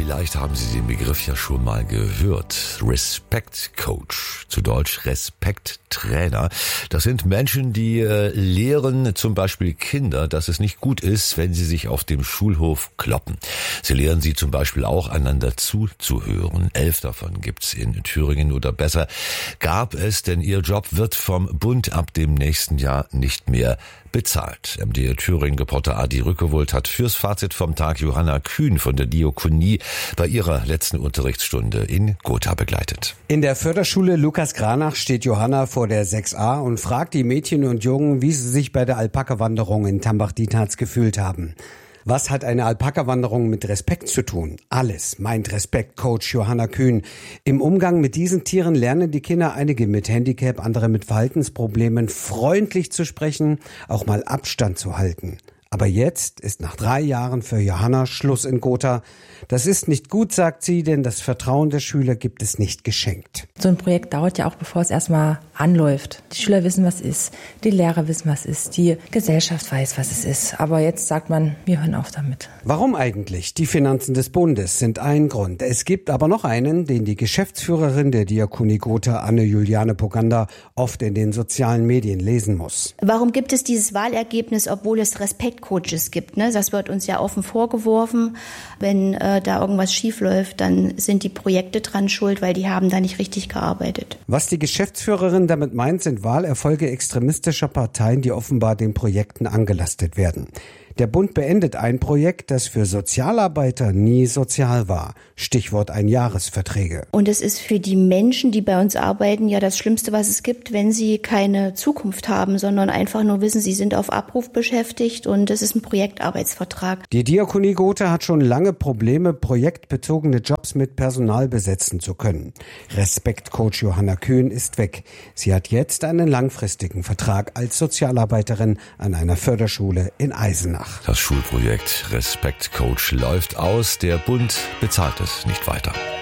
Vielleicht haben Sie den Begriff ja schon mal gehört. Respect Coach, zu Deutsch Respekt Trainer. Das sind Menschen, die lehren zum Beispiel Kinder, dass es nicht gut ist, wenn sie sich auf dem Schulhof kloppen. Sie lehren sie zum Beispiel auch, einander zuzuhören. 11 davon gibt's in Thüringen oder besser gab es, denn ihr Job wird vom Bund ab dem nächsten Jahr nicht mehr bezahlt. MDR Thüringen-Reporter Adi Rückewold hat fürs Fazit vom Tag Johanna Kühn von der Diakonie bei ihrer letzten Unterrichtsstunde in Gotha begleitet. In der Förderschule Lukas Granach steht Johanna vor der 6a und fragt die Mädchen und Jungen, wie sie sich bei der Alpaka-Wanderung in Tambach-Dietharz gefühlt haben. Was hat eine Alpaka-Wanderung mit Respekt zu tun? Alles, meint Respekt-Coach Johanna Kühn. Im Umgang mit diesen Tieren lernen die Kinder, einige mit Handicap, andere mit Verhaltensproblemen, freundlich zu sprechen, auch mal Abstand zu halten. Aber jetzt ist nach 3 Jahren für Johanna Schluss in Gotha. Das ist nicht gut, sagt sie, denn das Vertrauen der Schüler gibt es nicht geschenkt. So ein Projekt dauert ja auch, bevor es erstmal anläuft. Die Schüler wissen, was ist, die Lehrer wissen, was ist, die Gesellschaft weiß, was es ist. Aber jetzt sagt man, wir hören auf damit. Warum eigentlich? Die Finanzen des Bundes sind ein Grund. Es gibt aber noch einen, den die Geschäftsführerin der Diakonie Gotha, Anne-Juliane Poganda, oft in den sozialen Medien lesen muss. Warum gibt es dieses Wahlergebnis, obwohl es Respektcoaches gibt? Das wird uns ja offen vorgeworfen. Wenn da irgendwas schief läuft, dann sind die Projekte dran schuld, weil die haben da nicht richtig gearbeitet. Was die Geschäftsführerin damit meint, sind Wahlerfolge extremistischer Parteien, die offenbar den Projekten angelastet werden. Der Bund beendet ein Projekt, das für Sozialarbeiter nie sozial war. Stichwort Einjahresverträge. Und es ist für die Menschen, die bei uns arbeiten, ja das Schlimmste, was es gibt, wenn sie keine Zukunft haben, sondern einfach nur wissen, sie sind auf Abruf beschäftigt und es ist ein Projektarbeitsvertrag. Die Diakonie Gotha hat schon lange Probleme, projektbezogene Jobs mit Personal besetzen zu können. Respekt-Coach Johanna Kühn ist weg. Sie hat jetzt einen langfristigen Vertrag als Sozialarbeiterin an einer Förderschule in Eisenach. Das Schulprojekt Respekt Coach läuft aus. Der Bund bezahlt es nicht weiter.